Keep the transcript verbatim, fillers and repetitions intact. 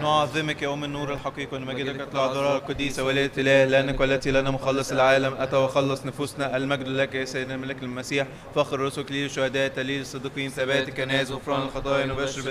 نعظمك يا أم النور الحقيقي ونمجدك العذراء القديسة ولية الإله لأنك والتي لنا مخلص العالم أتى وخلص نفوسنا. المجد لك يا سيدنا الملك المسيح، فخر الرسل، كليل الشهداء، تليل الصديقين، ثبات الكنائس، غفران الخطايا، نبشر